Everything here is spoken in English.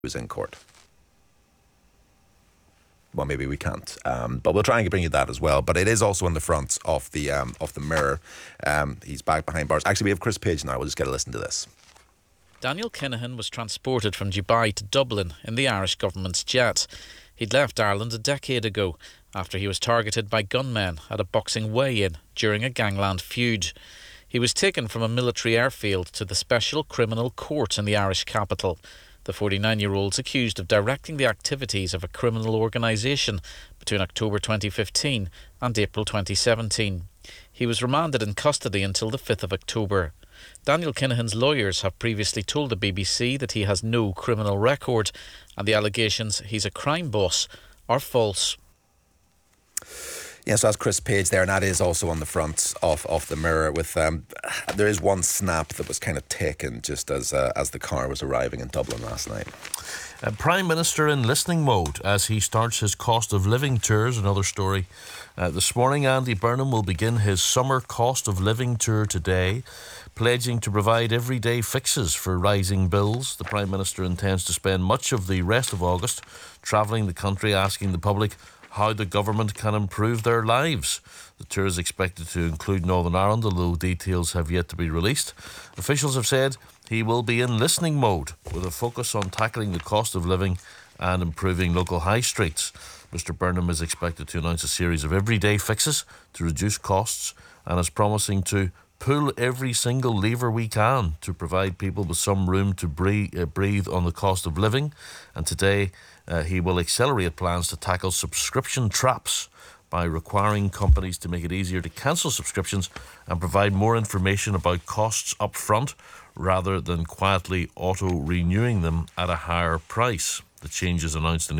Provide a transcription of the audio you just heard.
was in court. Well, maybe we can't, but we'll try and bring you that as well. But it is also on the front of the Mirror. He's back behind bars. Actually, we have Chris Page now. We'll just get a listen to this. Daniel Kinahan was transported from Dubai to Dublin in the Irish government's jet. He'd left Ireland a decade ago after he was targeted by gunmen at a boxing weigh-in during a gangland feud. He was taken from a military airfield to the Special Criminal Court in the Irish capital. The 49-year-old's accused of directing the activities of a criminal organisation between October 2015 and April 2017. He was remanded in custody until the 5th of October. Daniel Kinahan's lawyers have previously told the BBC that he has no criminal record and the allegations he's a crime boss are false. Yes, so that's Chris Page there, and that is also on the front of the Mirror. With there is one snap that was kind of taken just as the car was arriving in Dublin last night. Prime Minister in listening mode as he starts his cost of living tours. Another story this morning. Andy Burnham will begin his summer cost of living tour today, pledging to provide everyday fixes for rising bills. The Prime Minister intends to spend much of the rest of August travelling the country, asking the public how the government can improve their lives. The tour is expected to include Northern Ireland, although details have yet to be released. Officials have said he will be in listening mode with a focus on tackling the cost of living and improving local high streets. Mr Burnham is expected to announce a series of everyday fixes to reduce costs and is promising to pull every single lever we can to provide people with some room to breathe on the cost of living. And today he will accelerate plans to tackle subscription traps by requiring companies to make it easier to cancel subscriptions and provide more information about costs up front rather than quietly auto-renewing them at a higher price. The changes announced in